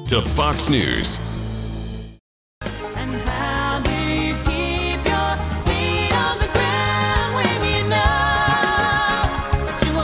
to Fox News. And how do you keep your feet on the ground when you know that you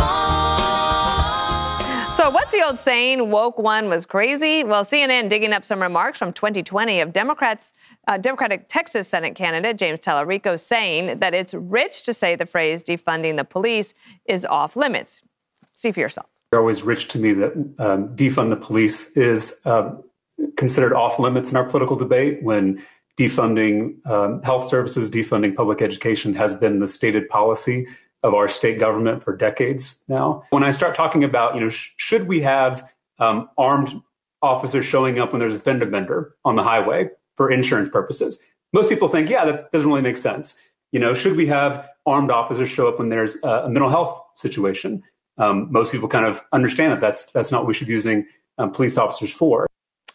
were born? So what's the old saying, woke one was crazy? Well, CNN digging up some remarks from 2020 of Democratic Texas Senate candidate James Tallarico saying that it's rich to say the phrase defunding the police is off limits. See for yourself. It's always rich to me that defund the police is considered off limits in our political debate when defunding health services, defunding public education has been the stated policy of our state government for decades now. When I start talking about, should we have armed officers showing up when there's a fender bender on the highway for insurance purposes, most people think, yeah, that doesn't really make sense. Should we have armed officers show up when there's a mental health situation? Most people kind of understand that that's not what we should be using police officers for.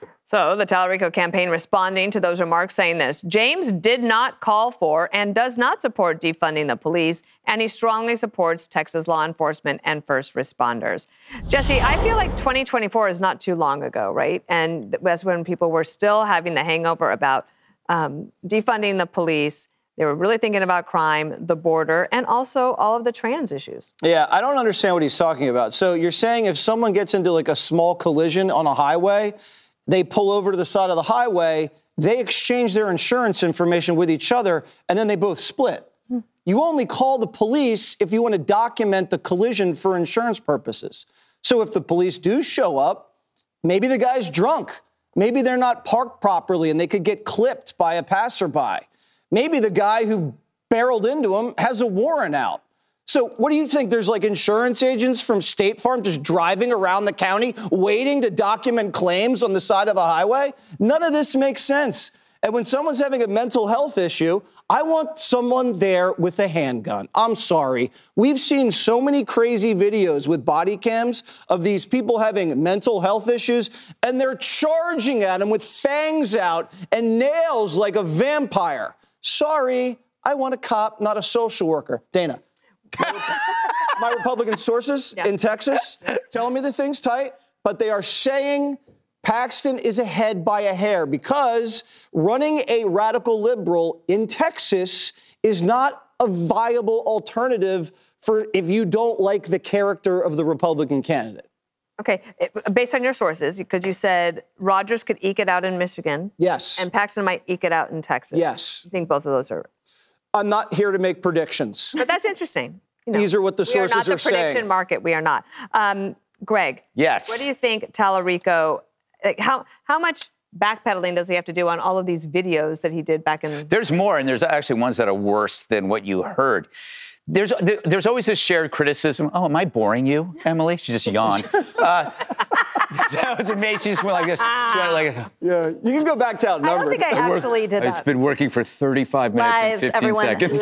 So the Tallarico campaign responding to those remarks saying this: James did not call for and does not support defunding the police, and he strongly supports Texas law enforcement and first responders. Jesse, I feel like 2024 is not too long ago, right? And that's when people were still having the hangover about defunding the police. They were really thinking about crime, the border, and also all of the trans issues. Yeah, I don't understand what he's talking about. So you're saying if someone gets into like a small collision on a highway, they pull over to the side of the highway, they exchange their insurance information with each other, and then they both split. You only call the police if you want to document the collision for insurance purposes. So if the police do show up, maybe the guy's drunk. Maybe they're not parked properly and they could get clipped by a passerby. Maybe the guy who barreled into him has a warrant out. So what do you think? There's like insurance agents from State Farm just driving around the county waiting to document claims on the side of a highway? None of this makes sense. And when someone's having a mental health issue, I want someone there with a handgun. I'm sorry. We've seen so many crazy videos with body cams of these people having mental health issues, and they're charging at them with fangs out and nails like a vampire. Sorry, I want a cop, not a social worker. Dana. My Republican sources in Texas telling me the thing's tight, but they are saying Paxton is ahead by a hair because running a radical liberal in Texas is not a viable alternative for if you don't like the character of the Republican candidate. Okay, based on your sources, because you said Rogers could eke it out in Michigan. Yes. And Paxton might eke it out in Texas. Yes. You think both of those are... I'm not here to make predictions. But that's interesting. These are what the sources are saying. We are not the prediction market. We are not. Greg. Yes. What do you think Tallarico, how much backpedaling does he have to do on all of these videos that he did back in... There's more, and there's actually ones that are worse than what you heard. There's always this shared criticism. Oh, am I boring you, Emily? She just yawned. That was amazing. She just went like this. She went like... Yeah, you can go back to outnumbered. I don't think I actually did that. It's been working for 35 minutes and 15 seconds.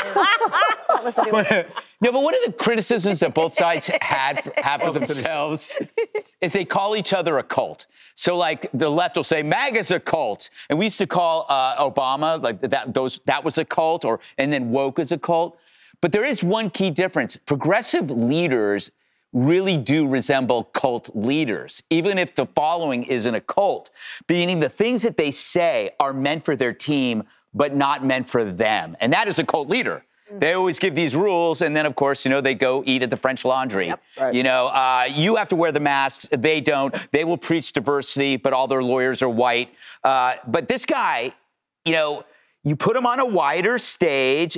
No, but one of the criticisms that both sides have for themselves is they call each other a cult. So, like, the left will say, MAGA's a cult. And we used to call Obama, like, that was a cult, and then woke is a cult. But there is one key difference. Progressive leaders really do resemble cult leaders, even if the following isn't a cult, meaning the things that they say are meant for their team, but not meant for them. And that is a cult leader. They always give these rules, and then, of course, they go eat at the French Laundry. Yep, right. You have to wear the masks. They don't. They will preach diversity, but all their lawyers are white. But this guy, you put him on a wider stage,